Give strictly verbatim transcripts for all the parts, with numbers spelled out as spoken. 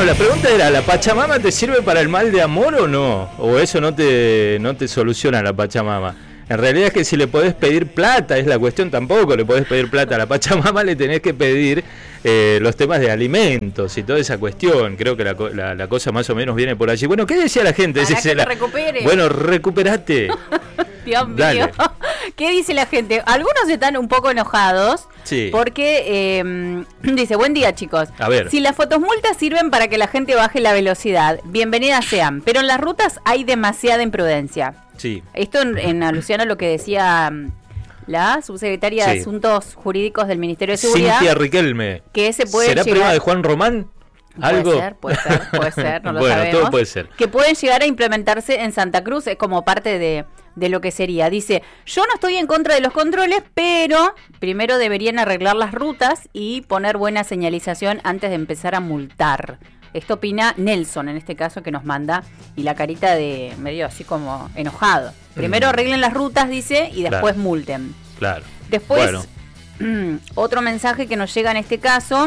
Bueno, la pregunta era, ¿la Pachamama te sirve para el mal de amor o no? ¿O eso no te, no te soluciona la Pachamama? En realidad es que si le podés pedir plata, es la cuestión, tampoco le podés pedir plata a la Pachamama, le tenés que pedir eh, los temas de alimentos y toda esa cuestión. Creo que la, la, la cosa más o menos viene por allí. Bueno, ¿qué decía la gente? Para Si que la... te recuperes. Bueno, recuperate. Dios mío. Dale. ¿Qué dice la gente? Algunos están un poco enojados. Sí. Porque eh, dice, buen día chicos. A ver. Si las fotomultas sirven para que la gente baje la velocidad, bienvenidas sean. Pero en las rutas hay demasiada imprudencia. Sí. Esto en, en alusión a lo que decía la subsecretaria sí. de Asuntos Jurídicos del Ministerio de Seguridad. Cintia Riquelme. Que se puede ¿Será llegar... prima de Juan Román? ¿Algo? Puede ser, puede ser, puede ser, no lo bueno, sabemos. todo puede ser. Que pueden llegar a implementarse en Santa Cruz, es como parte de, de lo que sería. Dice, yo no estoy en contra de los controles, pero primero deberían arreglar las rutas y poner buena señalización antes de empezar a multar. Esto opina Nelson, en este caso, que nos manda, y la carita de medio así como enojado. Primero arreglen las rutas, dice, y después claro. multen. Claro. Después, bueno. otro mensaje que nos llega en este caso...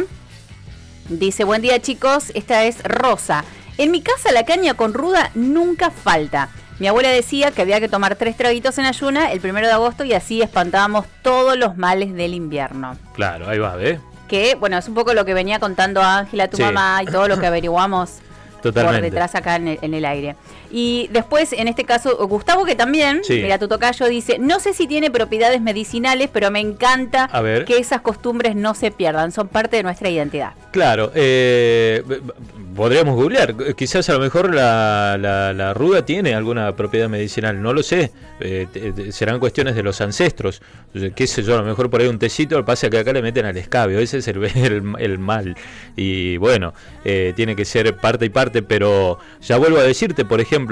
Dice, buen día chicos, esta es Rosa. En mi casa la caña con ruda nunca falta. Mi abuela decía que había que tomar tres traguitos en ayuna el primero de agosto y así espantábamos todos los males del invierno. Claro, ahí va, ¿ves? Que, bueno, es un poco lo que venía contando Ángela, tu sí. mamá, y todo lo que averiguamos Totalmente. por detrás acá en el, en el aire. Y después, en este caso, Gustavo, que también, sí. mira, tu tocayo dice, no sé si tiene propiedades medicinales, pero me encanta que esas costumbres no se pierdan, son parte de nuestra identidad. Claro, eh, podríamos googlear, quizás a lo mejor la, la, la ruda tiene alguna propiedad medicinal, no lo sé, eh, te, te, serán cuestiones de los ancestros, qué sé yo, a lo mejor por ahí un tecito, lo que pasa es que acá le meten al escabio, ese es el, el, el mal, y bueno, eh, tiene que ser parte y parte, pero ya vuelvo a decirte, por ejemplo,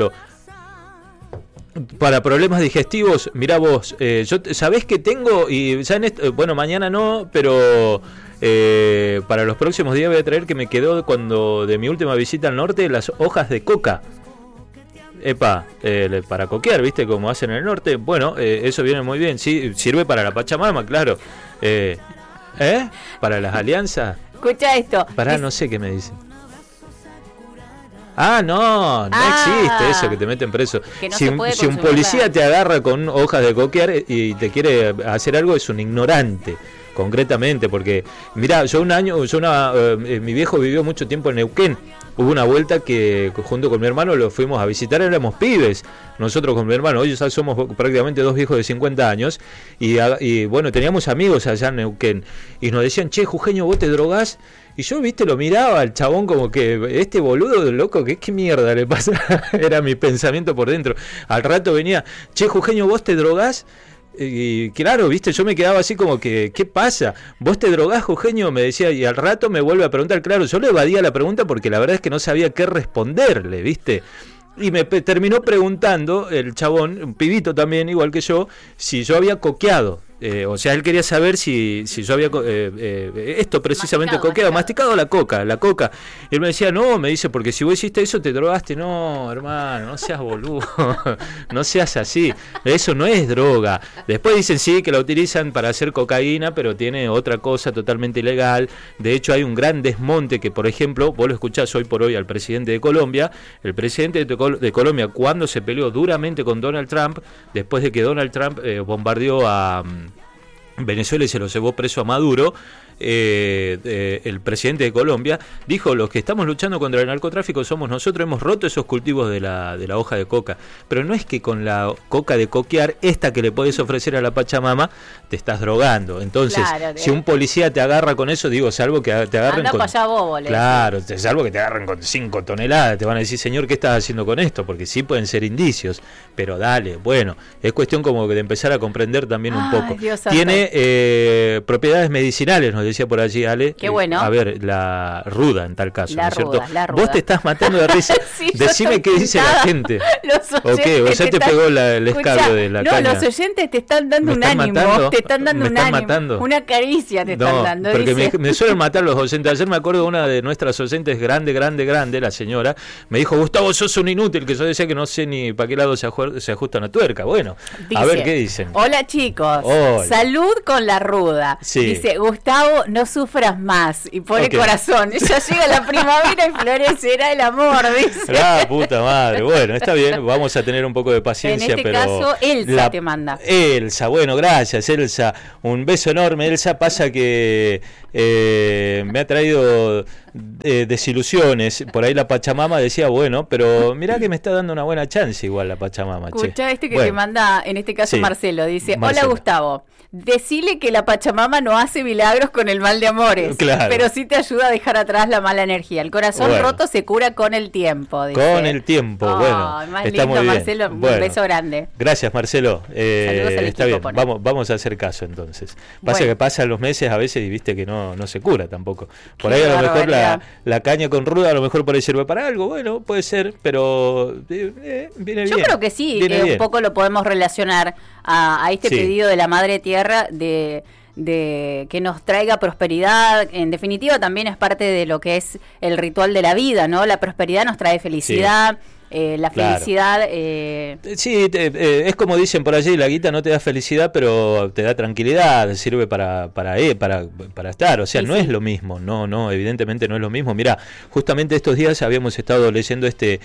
para problemas digestivos, mirá vos, eh, yo sabés que tengo, y ya en esto, bueno, mañana no, pero eh, para los próximos días voy a traer que me quedó cuando de mi última visita al norte las hojas de coca. Epa, eh, para coquear, ¿viste? Como hacen en el norte. Bueno, eh, eso viene muy bien, sí, sirve para la Pachamama, claro. Eh, ¿Eh? Para las alianzas. Escucha esto. Pará, no sé qué me dicen. Ah, no, no ah, existe eso que te meten preso. No si, si un policía te agarra con hojas de coquear y te quiere hacer algo, es un ignorante, concretamente, porque, mirá, yo un año, yo una, eh, mi viejo vivió mucho tiempo en Neuquén. Hubo una vuelta que junto con mi hermano lo fuimos a visitar, éramos pibes, nosotros con mi hermano, hoy ya somos prácticamente dos viejos de cincuenta años, y, y bueno, teníamos amigos allá en Neuquén, y nos decían, che, Jujeño, ¿vos te drogás? Y yo, viste, lo miraba al chabón como que, este boludo loco, ¿qué, qué mierda le pasa? Era mi pensamiento por dentro. Al rato venía, che, Jujeño, ¿vos te drogás? Y claro, viste, yo me quedaba así como que, ¿qué pasa? ¿Vos te drogás, Jujeño? Me decía, y al rato me vuelve a preguntar. Claro, yo le evadía la pregunta porque la verdad es que no sabía qué responderle, viste. Y me pe- terminó preguntando el chabón, un pibito también, igual que yo, si yo había coqueado. Eh, o sea, él quería saber si, si yo había eh, eh, esto precisamente masticado, coqueado, masticado. masticado la coca, la coca. Y él me decía, no, me dice, porque si vos hiciste eso te drogaste. No, hermano, no seas boludo, no seas así, eso no es droga. Después dicen sí que la utilizan para hacer cocaína, pero tiene otra cosa totalmente ilegal. De hecho hay un gran desmonte que, por ejemplo, vos lo escuchás hoy por hoy al presidente de Colombia. El presidente de, Col- de Colombia, cuando se peleó duramente con Donald Trump, después de que Donald Trump eh, bombardeó a Venezuela y se lo llevó preso a Maduro, eh, eh, el presidente de Colombia dijo, los que estamos luchando contra el narcotráfico somos nosotros, hemos roto esos cultivos de la, de la hoja de coca, pero no es que con la coca de coquear, esta que le podés ofrecer a la Pachamama, te estás drogando. Entonces, claro, si un policía te agarra con eso, digo, salvo que te agarren anda con... para allá bobo, claro, salvo que te agarren con cinco toneladas, te van a decir, señor, ¿qué estás haciendo con esto? Porque sí pueden ser indicios, pero dale, bueno, es cuestión como que de empezar a comprender también un Ay, poco. Dios Tiene eh, propiedades medicinales, nos decía por allí Ale. Qué bueno. A ver, la ruda en tal caso, la ¿no es ruda, cierto? La ruda. Vos te estás matando de risa. Sí, decime qué dice la gente. Los ¿O qué? ¿O ya te, te pegó la, el escabio Escucha, de la no, caña? No, los oyentes te están dando ¿Me un están ánimo. Matando? Te están dando ¿Me un están ánimo. Matando? Una caricia te no, están dando. Porque dice. me, me suelen matar los oyentes. Ayer me acuerdo de una de nuestras oyentes grande, grande, grande, la señora, me dijo, Gustavo, sos un inútil, que yo decía que no sé ni para qué lado se, ajuer, se ajusta una tuerca. Bueno, dice, a ver qué dicen. Hola chicos, Hola. Salud con la ruda. Sí. Dice, Gustavo, Gustavo, no sufras más. Y pone Okay. corazón. Ya llega la primavera y florecerá el amor, dice. La puta madre. Bueno, está bien, vamos a tener un poco de paciencia. En este pero caso, Elsa la- te manda. Elsa, bueno, gracias, Elsa. Un beso enorme. Elsa, pasa que eh, me ha traído eh, desilusiones. Por ahí la Pachamama decía, bueno, pero mirá que me está dando una buena chance igual la Pachamama. che. Escucha este que Bueno, te manda, en este caso Sí. Marcelo, dice, Marcelo. hola Gustavo, decile que la Pachamama no hace milagros con el mal de amores, Claro. pero sí te ayuda a dejar atrás la mala energía. El corazón Bueno. roto se cura con el tiempo, dice. Con el tiempo, Ay, bueno, más está lindo, muy bien. Marcelo, un Bueno. beso grande. Gracias, Marcelo. Eh, Saludos al está equipo, bien, pone. vamos, vamos a hacer caso entonces. Pasa Bueno. que pasan los meses a veces y viste que no, no se cura tampoco. Por Qué ahí a lo mejor barbaridad. la, la caña con ruda a lo mejor por ahí sirve para algo, bueno, puede ser, pero eh, eh, viene Yo bien. creo que sí, viene que un bien. poco lo podemos relacionar a, a este Sí. pedido de la Madre Tierra de, de que nos traiga prosperidad. En definitiva, también es parte de lo que es el ritual de la vida, ¿no? La prosperidad nos trae felicidad, eh, la Claro. felicidad... Eh, Sí, te- eh, es como dicen por allí, la guita no te da felicidad, pero te da tranquilidad, sirve para para eh, para, para estar, o sea, Sí, no sí. es lo mismo, no, no, evidentemente no es lo mismo. Mira, justamente estos días habíamos estado leyendo este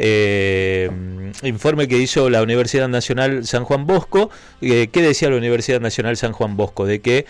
eh, informe que hizo la Universidad Nacional San Juan Bosco. Eh, ¿Qué decía la Universidad Nacional San Juan Bosco? De que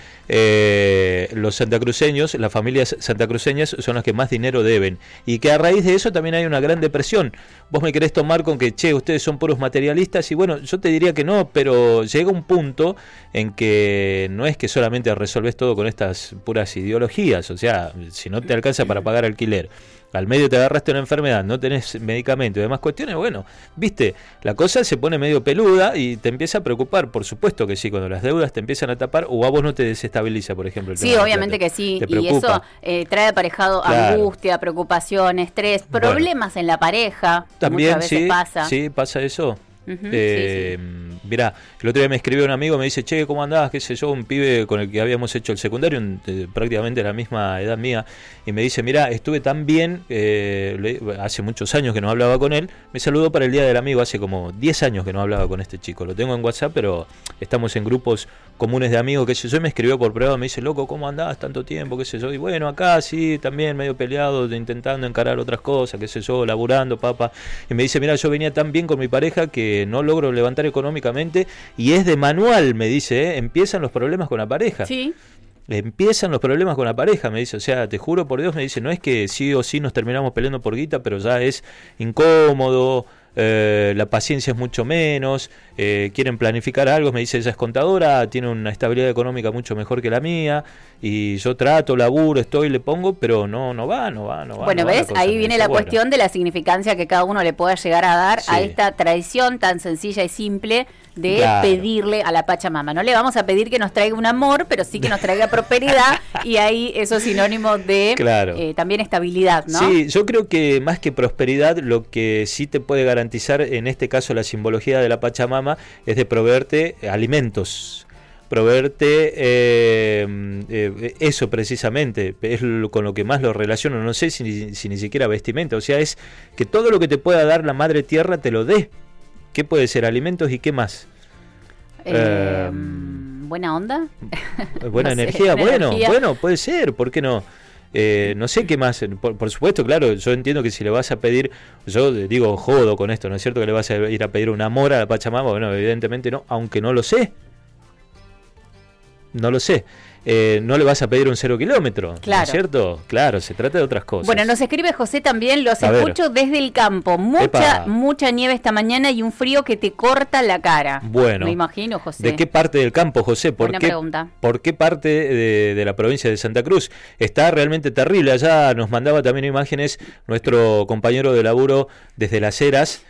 eh, los santacruceños, las familias santacruceñas son las que más dinero deben, y que a raíz de eso también hay una gran depresión. Vos me querés tomar con que, che, ustedes son puros materialistas, y bueno, yo te diría que no, pero llega un punto en que no es que solamente resolvés todo con estas puras ideologías, o sea, si no te alcanza para pagar alquiler, al medio te agarraste una enfermedad, no tenés medicamento y demás cuestiones, bueno, viste, la cosa se pone medio peluda y te empieza a preocupar, por supuesto que sí, cuando las deudas te empiezan a tapar, o a vos no te desestabiliza, por ejemplo. El Sí, tema de la obviamente plata. que sí, ¿Te y preocupa? eso eh, trae aparejado Claro. angustia, preocupación, estrés, Bueno. problemas en la pareja, También muchas veces sí, pasa. sí, pasa eso. Ujú, Eh, Mirá, el otro día me escribió un amigo, me dice, che, ¿cómo andás? ¿Qué sé yo? Un pibe con el que habíamos hecho el secundario, un- de prácticamente la misma edad mía, y me dice, mirá, estuve tan bien, eh, le- hace muchos años que no hablaba con él, me saludó para el Día del Amigo, hace como diez años que no hablaba con este chico, lo tengo en WhatsApp, pero estamos en grupos comunes de amigos, qué sé yo, y me escribió por privado, me dice, loco, ¿cómo andás tanto tiempo? Qué sé yo, y bueno, acá sí, también medio peleado, de- intentando encarar otras cosas, qué sé yo, laburando, papá, y me dice, mira, yo venía tan bien con mi pareja que no logro levantar económicamente, y es de manual, me dice, ¿eh? Empiezan los problemas con la pareja. Sí. Empiezan los problemas con la pareja, me dice, o sea, te juro por Dios, me dice, no es que sí o sí nos terminamos peleando por guita, pero ya es incómodo, eh, la paciencia es mucho menos, eh, quieren planificar algo, me dice, ella es contadora, tiene una estabilidad económica mucho mejor que la mía, y yo trato, laburo, estoy, le pongo, pero no, no va, no va, no va. Bueno, no va ¿ves? cosa, Ahí me viene dice, la bueno. cuestión de la significancia que cada uno le pueda llegar a dar a Sí. esta tradición tan sencilla y simple de Claro. pedirle a la Pachamama. No le vamos a pedir que nos traiga un amor, pero sí que nos traiga prosperidad, y ahí eso es sinónimo de Claro. eh, también estabilidad, ¿no? Sí, yo creo que más que prosperidad, lo que sí te puede garantizar, en este caso la simbología de la Pachamama, es de proveerte alimentos, proveerte eh, eh, eso precisamente, es lo, con lo que más lo relaciono, no sé si, si ni siquiera vestimenta, o sea, es que todo lo que te pueda dar la Madre Tierra te lo dé. ¿Qué puede ser? Alimentos y qué más. Eh, Eh, ¿Buena onda? Buena No sé, energía, buena bueno, energía. bueno, puede ser, ¿por qué no? Eh, no sé qué más, por, por supuesto, claro, yo entiendo que si le vas a pedir, yo digo, jodo con esto, ¿no es cierto? Que le vas a ir a pedir un amor a la Pachamama, bueno, evidentemente no, aunque no lo sé, no lo sé. Eh, no le vas a pedir un cero kilómetro, ¿no Claro. es cierto? Claro, se trata de otras cosas. Bueno, nos escribe José también, los A ver. escucho desde el campo. Mucha, Epa. mucha nieve esta mañana y un frío que te corta la cara. Bueno. Me imagino, José. ¿De qué parte del campo, José? ¿Por Buena qué, pregunta. ¿Por qué parte de, de la provincia de Santa Cruz? Está realmente terrible. Allá nos mandaba también imágenes nuestro compañero de laburo desde Las Heras.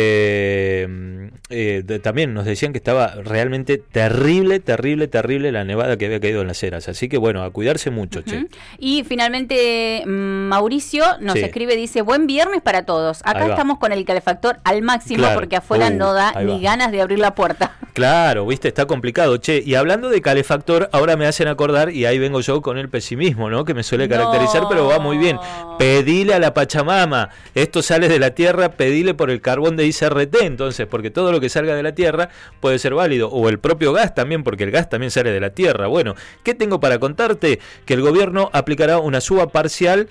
Eh, eh, de- también nos decían que estaba realmente terrible, terrible, terrible la nevada que había caído en Las Heras. Así que bueno, a cuidarse mucho, che. Ujú. Y finalmente mm, Mauricio nos Sí. escribe, dice, buen viernes para todos. Acá Ahí va. estamos con el calefactor al máximo Claro. porque afuera Uh, no da ahí ni va. ganas de abrir la puerta. Claro, viste, está complicado, che. Y hablando de calefactor, ahora me hacen acordar, y ahí vengo yo con el pesimismo, ¿no? Que me suele caracterizar, no. Pero va muy bien. Pedile a la Pachamama, esto sale de la tierra, pedile por el carbón de I C R T, entonces, porque todo lo que salga de la tierra puede ser válido. O el propio gas también, porque el gas también sale de la tierra. Bueno, ¿qué tengo para contarte? Que el gobierno aplicará una suba parcial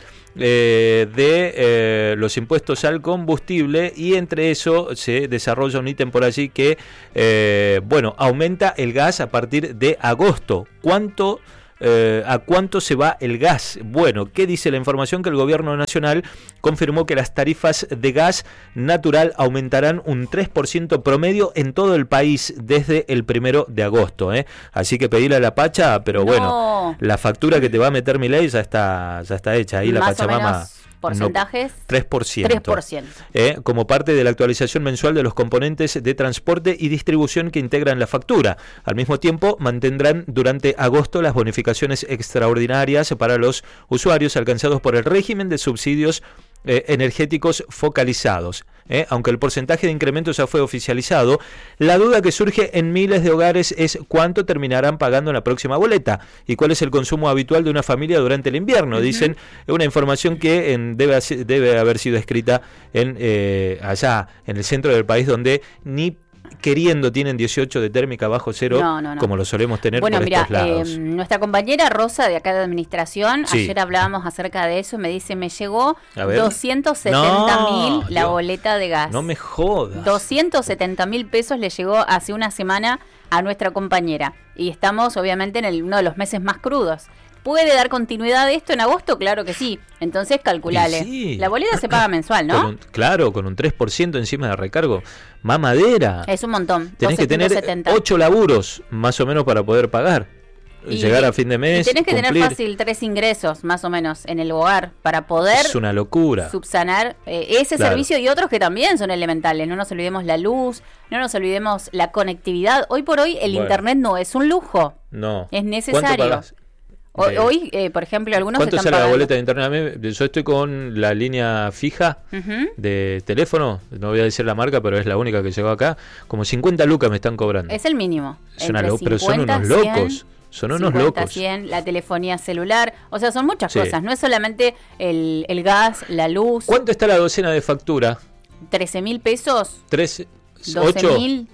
eh, de eh, los impuestos al combustible, y entre eso se desarrolla un ítem por allí que... Eh, bueno, aumenta el gas a partir de agosto. ¿Cuánto, eh, ¿A cuánto se va el gas? Bueno, ¿qué dice la información? Que el gobierno nacional confirmó que las tarifas de gas natural aumentarán un tres por ciento promedio en todo el país desde el primero de agosto. ¿eh? Así que pedirle a la Pacha, pero no. Bueno, la factura que te va a meter Milei ya está, ya está hecha. Ahí la Más Pachamama... ¿Porcentajes? No, tres por ciento. tres por ciento. Eh, como parte de la actualización mensual de los componentes de transporte y distribución que integran la factura. Al mismo tiempo, mantendrán durante agosto las bonificaciones extraordinarias para los usuarios alcanzados por el régimen de subsidios eh, energéticos focalizados. Eh, aunque el porcentaje de incremento ya fue oficializado, la duda que surge en miles de hogares es cuánto terminarán pagando en la próxima boleta y cuál es el consumo habitual de una familia durante el invierno. Uh-huh. Dicen una información que en, debe, debe haber sido escrita en eh, allá en el centro del país, donde ni queriendo tienen dieciocho de térmica bajo cero, no, no, no. como lo solemos tener bueno, por mira, estos lados. Eh, nuestra compañera Rosa de acá de administración, sí. ayer hablábamos acerca de eso, me dice, me llegó doscientos setenta mil no, la Dios. boleta de gas. No me jodas. doscientos setenta mil pesos le llegó hace una semana a nuestra compañera. Y estamos obviamente en el, uno de los meses más crudos. ¿Puede dar continuidad a esto en agosto? Claro que sí. Entonces calculale. Sí. La boleta se paga mensual, ¿no? Con un, claro, con un tres por ciento encima de recargo. Mamadera. Es un montón. Tenés que tener ocho laburos más o menos para poder pagar. Y, llegar a fin de mes. Y tenés que cumplir. tener fácil tres ingresos más o menos en el hogar para poder es una locura. subsanar eh, ese claro. servicio y otros que también son elementales. No nos olvidemos la luz, no nos olvidemos la conectividad. Hoy por hoy el bueno. internet no es un lujo. No. Es necesario. Hoy, hoy eh, por ejemplo, algunos ¿Cuánto están sale pagando? la boleta de internet? Yo estoy con la línea fija uh-huh. de teléfono, no voy a decir la marca, pero es la única que llegó acá. Como cincuenta lucas me están cobrando. Es el mínimo. Es una lo- pero son unos locos. cien, son unos cincuenta, locos. cien, la telefonía celular. O sea, son muchas sí. cosas. No es solamente el, el gas, la luz. ¿Cuánto está la docena de factura? ¿trece mil pesos? ¿trece? ¿doce mil?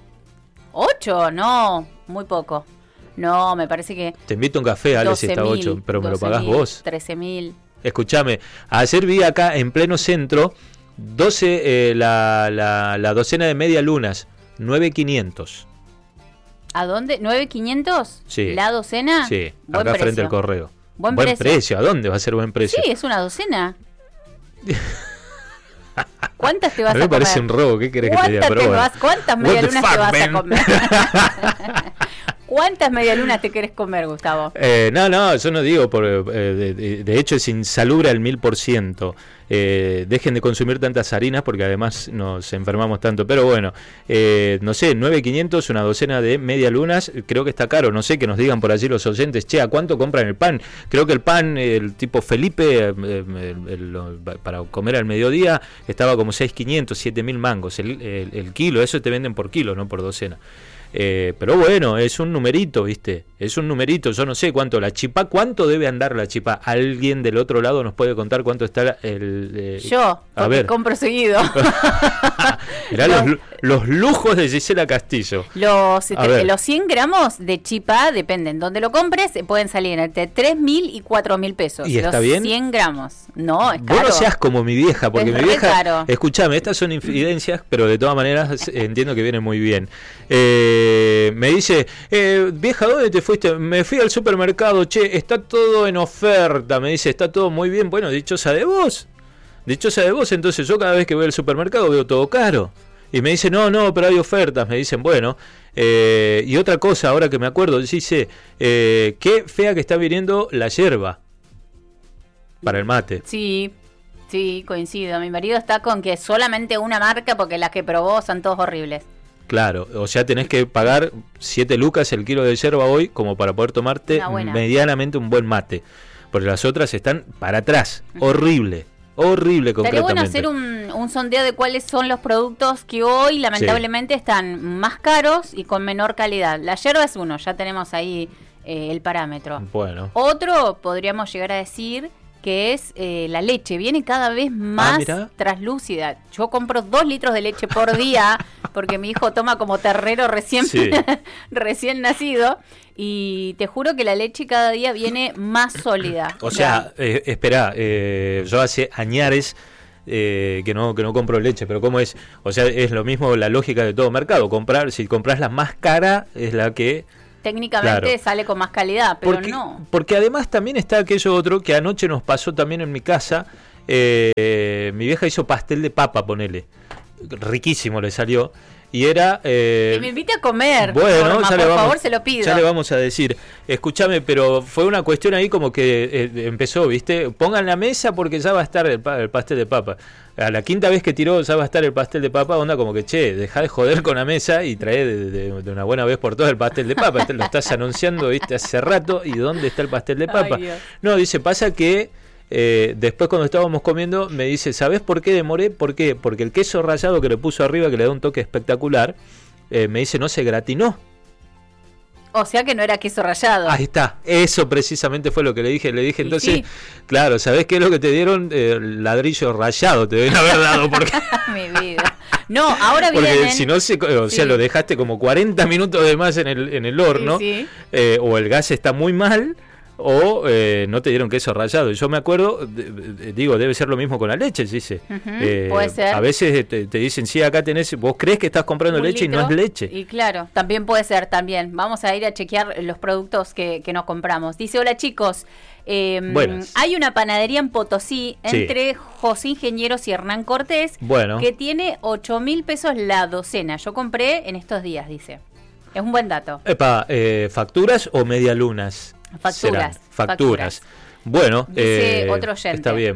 ¿ocho? No, muy poco. No, me parece que... Te invito a un café, Ale, si está ocho, pero me lo pagás vos. trece mil. Escuchame, ayer vi acá en pleno centro doce, eh, la, la, la docena de media lunas, nueve mil quinientos. ¿A dónde? ¿nueve mil quinientos? Sí. ¿La docena? Sí, buen acá precio. Frente al correo. Buen, buen precio. precio. ¿A dónde va a ser buen precio? Sí, es una docena. ¿Cuántas te vas a, a mí me comer? parece un robo, ¿qué querés que te diga? Te Pero vas, ¿Cuántas medialunas te vas man? a comer? ¿Cuántas medialunas te querés comer, Gustavo? Eh, no, no, yo no digo, por, eh, de, de hecho es insalubre al mil por ciento. Eh, dejen de consumir tantas harinas porque además nos enfermamos tanto. Pero bueno, eh, no sé, nueve mil quinientos, una docena de medialunas, creo que está caro. No sé, que nos digan por allí los oyentes, che, ¿a cuánto compran el pan? Creo que el pan, el tipo Felipe, eh, el, el, para comer al mediodía, estaba como seis mil quinientos, siete mil mangos el, el, el kilo. Eso te venden por kilo, no por docena. Eh, pero bueno, es un numerito, ¿viste? Es un numerito, yo no sé cuánto la chipá, ¿cuánto debe andar la chipá? ¿Alguien del otro lado nos puede contar cuánto está el... Eh, yo, porque a ver. compro seguido. Mirá los, los, los lujos de Gisela Castillo. Los, este, los cien gramos de chipá, dependen, donde lo compres, pueden salir entre tres mil y cuatro mil pesos. ¿Y está los bien? cien gramos. No, es caro. Vos no seas como mi vieja, porque es mi vieja... Caro. Escuchame, estas son infidencias, pero de todas maneras entiendo que vienen muy bien. Eh, me dice, eh, vieja, ¿dónde te fuiste? Me fui al supermercado, che, está todo en oferta, me dice, está todo muy bien. Bueno, dichosa de vos, dichosa de vos, entonces yo cada vez que voy al supermercado veo todo caro. Y me dice, no, no, pero hay ofertas, me dicen, bueno. Eh, y otra cosa, ahora que me acuerdo, dice, eh, qué fea que está viniendo la yerba para el mate. Sí, sí, coincido. Mi marido está con que solamente una marca, porque las que probó son todos horribles. Claro, o sea, tenés que pagar siete lucas el kilo de yerba hoy como para poder tomarte medianamente un buen mate. Porque las otras están para atrás, uh-huh. horrible, Horrible, Estaría concretamente. bueno hacer un, un sondeo de cuáles son los productos que hoy lamentablemente sí. están más caros y con menor calidad. La yerba es uno, ya tenemos ahí eh, el parámetro. Bueno. Otro podríamos llegar a decir que es eh, la leche. Viene cada vez más ah, traslúcida. Yo compro dos litros de leche por día porque mi hijo toma como terrero recién, sí. recién nacido. Y te juro que la leche cada día viene más sólida. O sea, eh, espera, eh, yo hace añares eh, que no que no compro leche, pero ¿cómo es? O sea, es lo mismo la lógica de todo mercado. Comprar, si compras la más cara es la que... técnicamente claro. sale con más calidad, pero porque, no. Porque además también está aquello otro que anoche nos pasó también en mi casa. Eh, mi vieja hizo pastel de papa, ponele. Riquísimo le salió. Y era... Eh, que me invite a comer, bueno, forma, por vamos, favor, se lo pido. Ya le vamos a decir. Escúchame, pero fue una cuestión ahí como que eh, empezó, ¿viste? Pongan la mesa porque ya va a estar el, pa- el pastel de papa. A la quinta vez que tiró ya va a estar el pastel de papa, onda como que, che, dejá de joder con la mesa y trae de, de, de una buena vez por todas el pastel de papa. Te lo estás anunciando, ¿viste? Hace rato. ¿Y dónde está el pastel de papa? Ay, no, dice, pasa que... Eh, después cuando estábamos comiendo me dice, ¿sabés por qué demoré? ¿Por qué? Porque el queso rallado que le puso arriba, que le da un toque espectacular, eh, me dice, no se gratinó. O sea que no era queso rallado. Ahí está, eso precisamente fue lo que le dije. Le dije, y entonces, sí. claro, ¿sabés qué es lo que te dieron? Eh, ladrillo rallado, te deben haber dado. Porque... Mi vida. No, ahora porque vienen... si no, se, o sí. sea, lo dejaste como cuarenta minutos de más en el, en el horno, sí, sí. Eh, o el gas está muy mal, o eh, no te dieron queso rallado. Yo me acuerdo, de, de, digo, debe ser lo mismo con la leche, dice. Uh-huh, eh, puede ser. A veces te, te dicen, sí, acá tenés, vos crees que estás comprando un leche litro, y no es leche. Y claro, también puede ser, también. Vamos a ir a chequear los productos que, que nos compramos. Dice, hola chicos, eh, hay una panadería en Potosí entre sí. José Ingenieros y Hernán Cortés bueno. que tiene ocho mil pesos la docena. Yo compré en estos días, dice. Es un buen dato. Epa, eh, ¿facturas o medialunas? Facturas, facturas. Facturas. Bueno, dice eh, otro oyente. Está bien.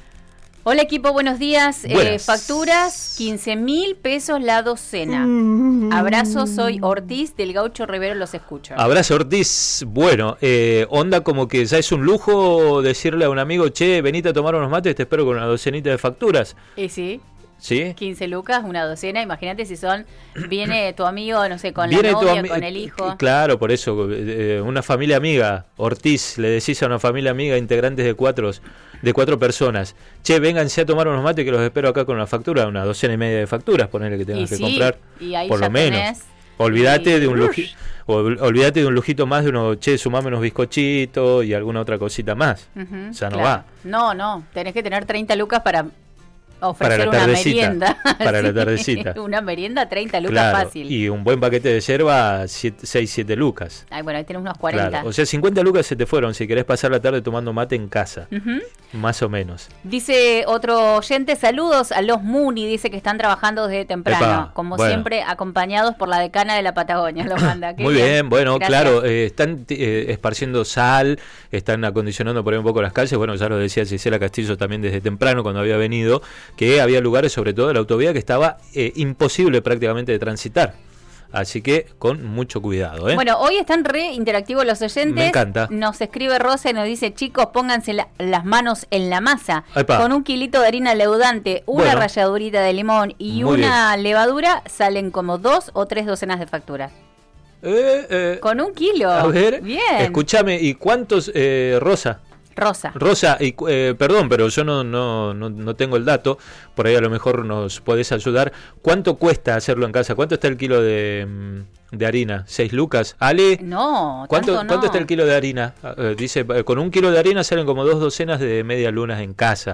Hola equipo, buenos días. Eh, facturas, quince mil pesos la docena. Abrazos, soy Ortiz del Gaucho Rivero, los escucho. Abrazo Ortiz. Bueno, eh, onda como que ya es un lujo decirle a un amigo, che, venite a tomar unos mates, te espero con una docenita de facturas. Y sí. ¿Sí? quince lucas, una docena, imagínate si son, viene tu amigo, no sé, con viene la novia, ami- con el hijo. Claro, por eso, eh, una familia amiga, Ortiz, le decís a una familia amiga, integrantes de cuatro, de cuatro personas, che, vénganse a tomar unos mates que los espero acá con una factura, una docena y media de facturas, ponerle que tengas y que sí, comprar, y ahí por ya lo menos. Tenés, olvídate y... de un lujito, olvídate de un lujito más, de unos, che, sumame unos bizcochitos y alguna otra cosita más, uh-huh, o sea, no claro. va. No, no, tenés que tener treinta lucas para... ofrecer para la una merienda. Para sí, la tardecita. Una merienda, treinta lucas claro, fácil. Y un buen paquete de yerba, seis, siete lucas. Ay, bueno, ahí tenés unos cuarenta. Claro. O sea, cincuenta lucas se te fueron si querés pasar la tarde tomando mate en casa. Uh-huh. Más o menos. Dice otro oyente, saludos a los Muni, dice que están trabajando desde temprano. Epa, como bueno. siempre, acompañados por la decana de la Patagonia. Lo manda. Muy bien, bien bueno, gracias. Claro, eh, están eh, esparciendo sal, están acondicionando por ahí un poco las calles. Bueno, ya lo decía Gisela Castillo también desde temprano cuando había venido, que había lugares, sobre todo de la autovía, que estaba eh, imposible prácticamente de transitar. Así que con mucho cuidado, ¿eh? Bueno, hoy están re interactivos los oyentes. Me encanta. Nos escribe Rosa y nos dice, chicos, pónganse la, las manos en la masa. Epa. Con un kilito de harina leudante, una bueno. ralladurita de limón y Muy una bien. levadura, salen como dos o tres docenas de facturas. Eh, eh, con un kilo. A ver, bien. Escúchame, ¿y cuántos, eh, Rosa? Rosa. Rosa, y, eh, perdón, pero yo no, no, no, no tengo el dato, por ahí a lo mejor nos podés ayudar. ¿Cuánto cuesta hacerlo en casa? ¿Cuánto está el kilo de, de harina? ¿Seis lucas? Ale, no, ¿cuánto, tanto no. ¿cuánto está el kilo de harina? Eh, dice, eh, con un kilo de harina salen como dos docenas de media lunas en casa.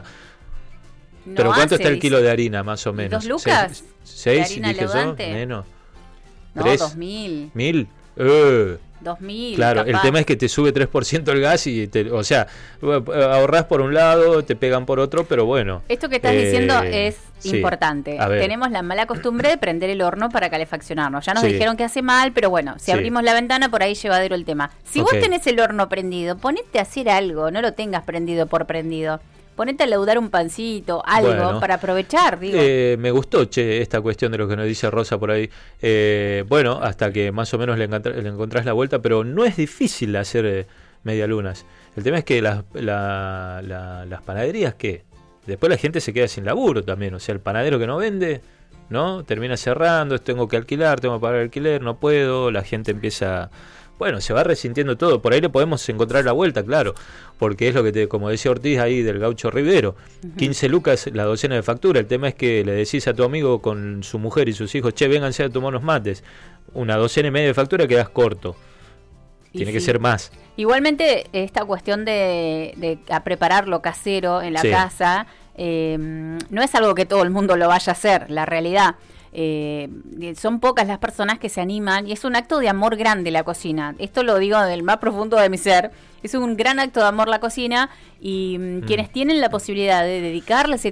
No pero ¿cuánto hace, está el kilo de harina, más o menos? ¿Dos lucas? ¿Seis? ¿De harina dije leudante? yo, menos. No, ¿Tres? dos mil. ¿Mil? Eh... dos mil. Claro, capaz. El tema es que te sube tres por ciento el gas y, te, o sea, ahorrás por un lado, te pegan por otro, pero bueno. Esto que estás eh, diciendo es sí, importante. Tenemos la mala costumbre de prender el horno para calefaccionarnos. Ya nos sí. dijeron que hace mal, pero bueno, si sí. abrimos la ventana, por ahí llevadero el tema. Si okay. vos tenés el horno prendido, ponete a hacer algo, no lo tengas prendido por prendido. Ponete a leudar un pancito, algo, bueno, para aprovechar, digo. Eh, me gustó, che, esta cuestión de lo que nos dice Rosa por ahí. Eh, bueno, hasta que más o menos le, encontrás, le encontrás la vuelta, pero no es difícil hacer eh, medialunas. El tema es que las, la, la, las panaderías, ¿qué? después la gente se queda sin laburo también. O sea, el panadero que no vende, ¿no? Termina cerrando, tengo que alquilar, tengo que pagar alquiler, no puedo, la gente empieza... Bueno, se va resintiendo todo. Por ahí le podemos encontrar la vuelta, claro, porque es lo que, te, como decía Ortiz ahí del gaucho Rivero, uh-huh. quince lucas la docena de factura. El tema es que le decís a tu amigo con su mujer y sus hijos, che, vénganse a tomar unos mates. Una docena y media de factura quedas corto. Y Tiene sí. que ser más. Igualmente, esta cuestión de, de a preparar lo casero en la sí. casa, eh, no es algo que todo el mundo lo vaya a hacer, la realidad. Eh, son pocas las personas que se animan y es un acto de amor grande la cocina. Esto lo digo del más profundo de mi ser. Es un gran acto de amor la cocina y mm. quienes tienen la posibilidad de dedicarle ese,